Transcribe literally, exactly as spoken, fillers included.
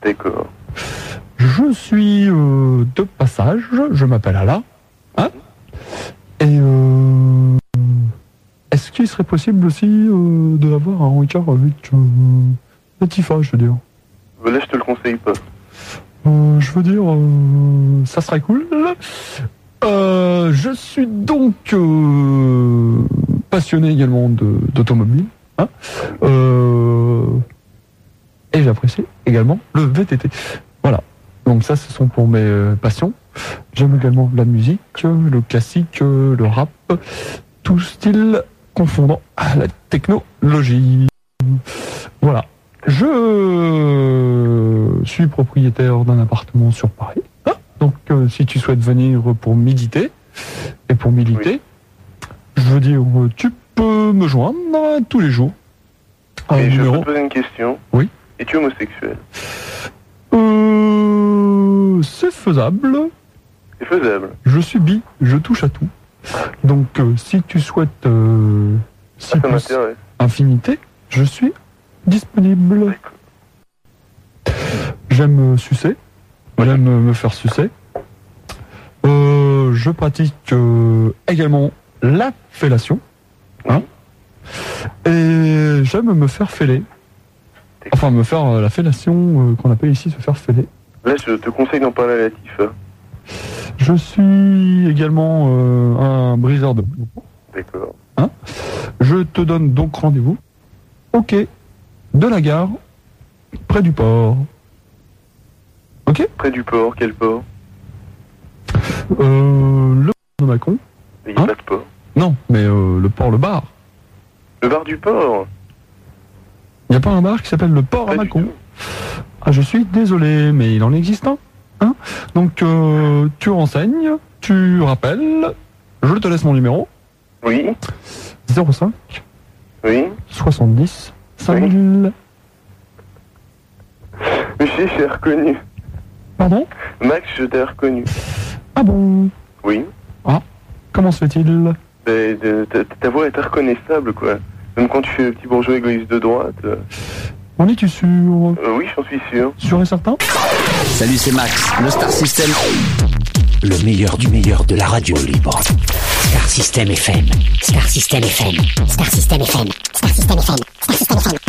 D'accord. Je suis euh, de passage, je m'appelle Alain. Hein Et euh, est-ce qu'il serait possible aussi euh, de l'avoir un Ricard avec euh, Latifa, je veux dire? Là, je te le conseille pas. Euh, je veux dire, euh, ça serait cool. Euh, je suis donc euh, passionné également de, d'automobile. Hein euh, et j'apprécie également le V T T. Voilà. Donc ça, ce sont pour mes euh, passions. J'aime également la musique, le classique, le rap, tout style confondant à la technologie. Voilà. Je suis propriétaire d'un appartement sur Paris. Hein donc, euh, si tu souhaites venir pour méditer et pour militer, oui. je veux dire, tu peux me joindre tous les jours. Et je numéro... peux te poser une question. Oui. Es-tu homosexuel? Euh, c'est faisable. C'est faisable. Je suis bi, je touche à tout. Donc, euh, si tu souhaites euh, si ah, ça m'intéresse. Infinité, je suis disponible. J'aime sucer. J'aime me faire sucer. Euh, je pratique euh, également la fellation. Hein, et j'aime me faire fêler. Enfin, me faire euh, la fellation euh, qu'on appelle ici se faire fêler. Là, je te conseille d'en parler à la Latifa. Je suis également euh, un briseur de boue. D'accord. Hein, je te donne donc rendez-vous. Ok. De la gare, près du port. Ok? Près du port, quel port? Euh, le port de Mâcon. Il n'y a hein pas de port. Non, mais euh, le port, le bar. Le bar du port? Il n'y a pas un bar qui s'appelle le port pas à Mâcon? Ah, je suis désolé, mais il en existe un. Hein, donc, euh, tu renseignes, tu rappelles, je te laisse mon numéro. Oui. zéro cinq. Oui. soixante-dix. cinq mille. Oui. Je t'ai reconnu. Pardon? Max, je t'ai reconnu. Ah bon? Oui. Ah, comment se fait-il? Ben, de, ta, ta voix est reconnaissable, quoi. Même quand tu fais le petit bourgeois égoïste de droite. Euh... En es-tu sûr? euh, Oui, j'en suis sûr. Sûr et certain? Salut, c'est Max, le Star System. Le meilleur du meilleur de la radio libre. Star System F M. Star System F M. Star System F M. Star System F M. Star System F M.